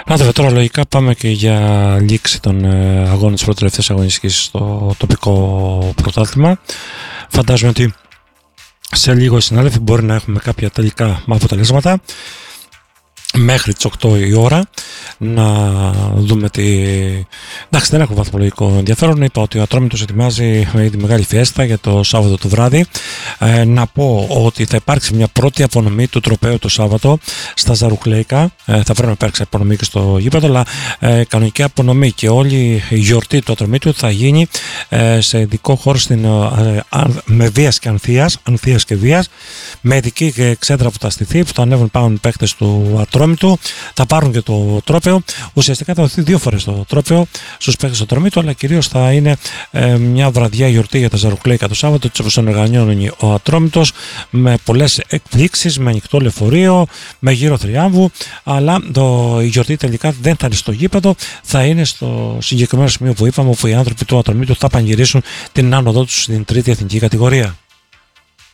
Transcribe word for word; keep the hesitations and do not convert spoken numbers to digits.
Να δούμε τώρα, λογικά πάμε και για λήξη των αγώνων της πρώτης τελευταίας αγωνιστικής στο τοπικό πρωτάθλημα. Φαντάζομαι ότι σε λίγο οι συνάδελφοι μπορεί να έχουμε κάποια τελικά αποτελέσματα μέχρι τις οκτώ η ώρα, να δούμε τι... Εντάξει, δεν έχω βαθμολογικό ενδιαφέρον. Είπα ότι ο Ατρόμητος ετοιμάζει τη μεγάλη φιέστα για το Σάββατο το βράδυ. Ε, να πω ότι θα υπάρξει μια πρώτη απονομή του τροπαίου το Σάββατο στα Ζαρουχλέικα. Ε, θα πρέπει να υπάρξει απονομή και στο γήπεδο, αλλά ε, κανονική απονομή και όλη η γιορτή του Ατρομήτου θα γίνει ε, σε ειδικό χώρο στην, ε, με Βίας και Ανθίας, Ανθίας και Βίας, με ειδική εξέδρα που θα στηθεί, που θα ανέβουν πάνω οι παίκτες του Ατρόμητου, θα πάρουν και το τρόπαιο. Ουσιαστικά θα δοθεί δύο φορές το τρόπαιο στους παίκτες του Ατρομήτου, αλλά κυρίως θα είναι ε, μια βραδιά γιορτή για τα Ζαρουχλέικα το Σάββατο, έτσι όπως οργανώνει ο Ατρόμητος, με πολλές εκπλήξεις, με ανοιχτό λεωφορείο, με γύρο θριάμβου. Αλλά το, η γιορτή τελικά δεν θα είναι στο γήπεδο, θα είναι στο συγκεκριμένο σημείο που είπαμε, όπου οι άνθρωποι του Ατρομήτου θα πανηγυρίσουν την άνοδό τους στην τρίτη εθνική κατηγορία.